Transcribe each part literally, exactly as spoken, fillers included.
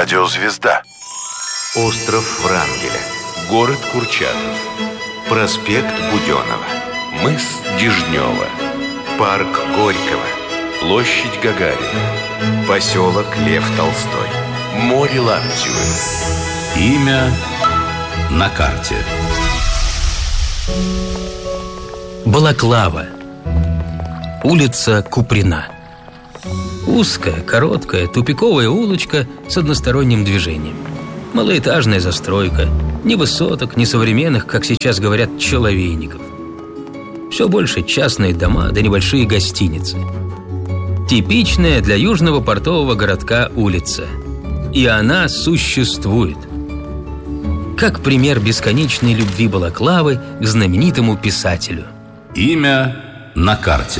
Радиозвезда. Остров Врангеля. Город Курчатов. Проспект Буденова. Мыс Дежнева. Парк Горького. Площадь Гагарина. Поселок Лев Толстой. Море Лаптевы. Имя на карте. Балаклава. Улица Куприна. Узкая, короткая, тупиковая улочка с односторонним движением. Малоэтажная застройка. Ни высоток, ни современных, как сейчас говорят, человейников. Все больше частные дома да небольшие гостиницы. Типичная для южного портового городка улица. И она существует. Как пример бесконечной любви Балаклавы к знаменитому писателю. Имя на карте.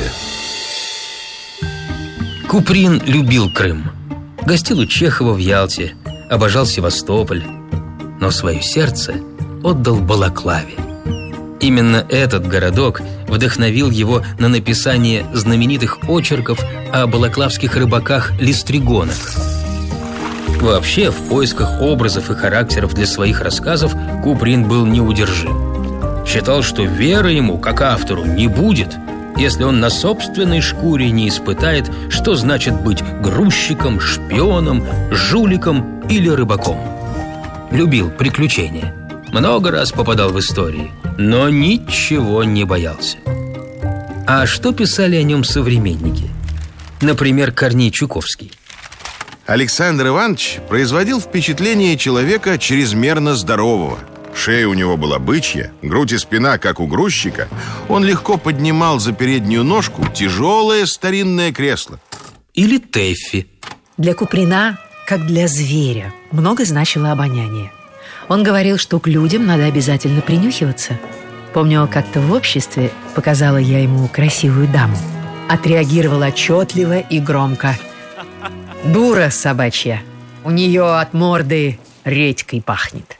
Куприн любил Крым. Гостил у Чехова в Ялте, обожал Севастополь. Но свое сердце отдал Балаклаве. Именно этот городок вдохновил его на написание знаменитых очерков о балаклавских рыбаках-листригонах. Вообще, в поисках образов и характеров для своих рассказов Куприн был неудержим. Считал, что веры ему, как автору, не будет, если он на собственной шкуре не испытает, что значит быть грузчиком, шпионом, жуликом или рыбаком. Любил приключения. Много раз попадал в истории, но ничего не боялся. А что писали о нем современники? Например, Корней Чуковский. Александр Иванович производил впечатление человека чрезмерно здорового. Шея у него была бычья, грудь и спина, как у грузчика. Он легко поднимал за переднюю ножку тяжелое старинное кресло. Или Тэффи. Для Куприна, как для зверя, много значило обоняние. Он говорил, что к людям надо обязательно принюхиваться. Помню, как-то в обществе показала я ему красивую даму. Отреагировал отчетливо и громко. «Дура собачья, у нее от морды редькой пахнет».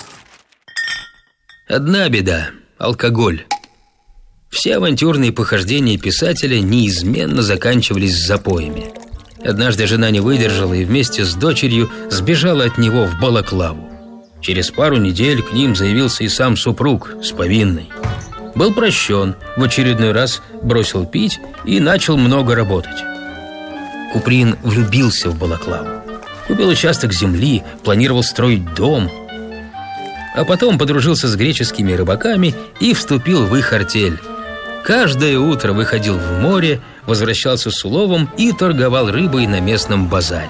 Одна беда – алкоголь. Все авантюрные похождения писателя неизменно заканчивались запоями. Однажды жена не выдержала и вместе с дочерью сбежала от него в Балаклаву. Через пару недель к ним заявился и сам супруг с повинной. Был прощен, в очередной раз бросил пить и начал много работать. Куприн влюбился в Балаклаву. Купил участок земли, планировал строить дом. А потом подружился с греческими рыбаками и вступил в их артель. Каждое утро выходил в море, возвращался с уловом и торговал рыбой на местном базаре.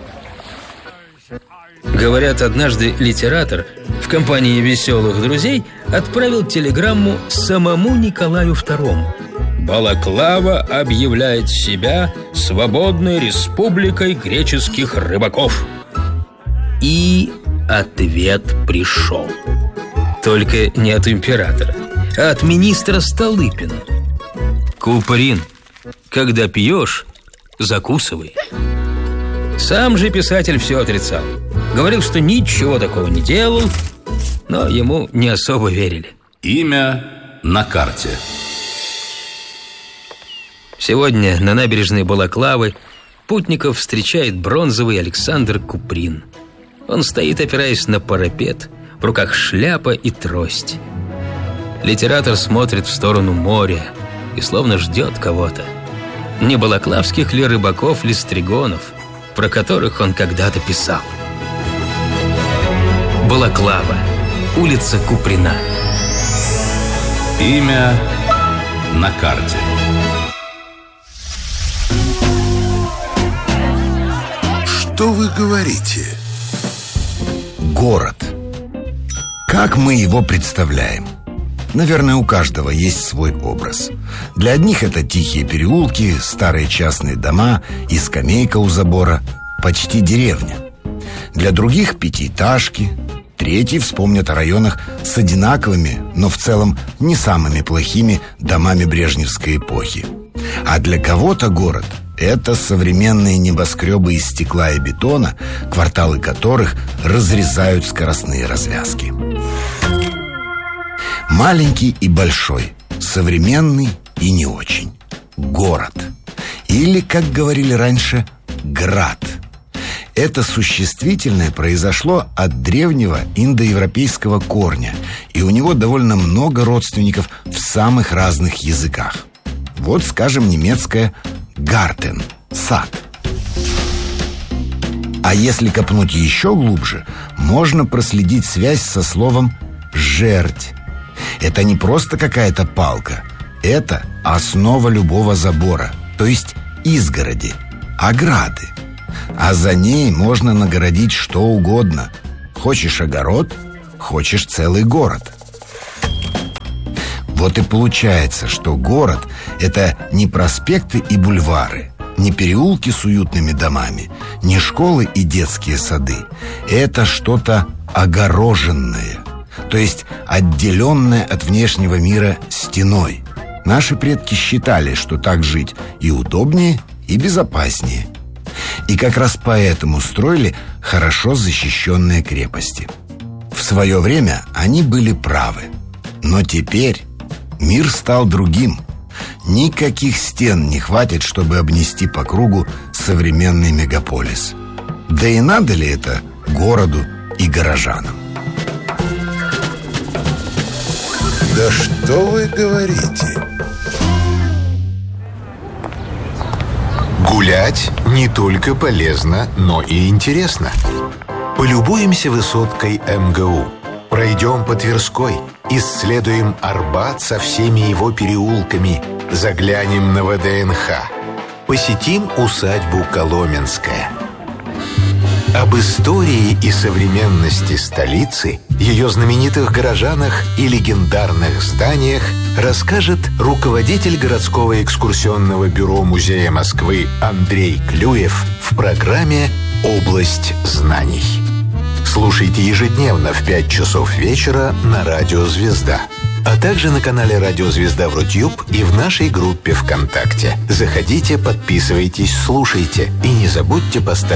Говорят, однажды литератор в компании веселых друзей отправил телеграмму самому Николаю второму. «Балаклава объявляет себя свободной республикой греческих рыбаков». И ответ пришел. Только не от императора, а от министра Столыпина. «Куприн, когда пьешь, закусывай». Сам же писатель все отрицал. Говорил, что ничего такого не делал, но ему не особо верили. Имя на карте. Сегодня на набережной Балаклавы путников встречает бронзовый Александр Куприн. Он стоит, опираясь на парапет, в руках шляпа и трость. Литератор смотрит в сторону моря и словно ждет кого-то. Не балаклавских ли рыбаков-листригонов, про которых он когда-то писал. Балаклава. Улица Куприна. Имя на карте. Что вы говорите? Город. Как мы его представляем? Наверное, у каждого есть свой образ. Для одних это тихие переулки, старые частные дома и скамейка у забора, почти деревня. Для других пятиэтажки. Третьи вспомнят о районах с одинаковыми, но в целом не самыми плохими домами брежневской эпохи. А для кого-то город – это современные небоскребы из стекла и бетона, кварталы которых разрезают скоростные развязки. Маленький и большой, современный и не очень. Город. Или, как говорили раньше, град. Это существительное произошло от древнего индоевропейского корня, и у него довольно много родственников в самых разных языках. Вот, скажем, немецкое «гартен» – «сад». А если копнуть еще глубже, можно проследить связь со словом «жерть». Это не просто какая-то палка, это основа любого забора, то есть изгороди, ограды. А за ней можно нагородить что угодно. Хочешь огород, хочешь целый город. Вот и получается, что город – это не проспекты и бульвары, не переулки с уютными домами, не школы и детские сады. Это что-то огороженное, то есть отделенное от внешнего мира стеной. Наши предки считали, что так жить и удобнее, и безопаснее. И как раз поэтому строили хорошо защищенные крепости. В свое время они были правы. Но теперь мир стал другим. Никаких стен не хватит, чтобы обнести по кругу современный мегаполис. Да и надо ли это городу и горожанам? Да что вы говорите? Гулять не только полезно, но и интересно. Полюбуемся высоткой эм гэ у. Пройдем по Тверской, исследуем Арбат со всеми его переулками, заглянем на вэ дэ эн ха, посетим усадьбу Коломенская. Об истории и современности столицы, ее знаменитых горожанах и легендарных зданиях расскажет руководитель городского экскурсионного бюро Музея Москвы Андрей Клюев в программе «Область знаний». Слушайте ежедневно в пять часов вечера на Радио Звезда, а также на канале Радио Звезда в Рутюб и в нашей группе ВКонтакте. Заходите, подписывайтесь, слушайте и не забудьте поставить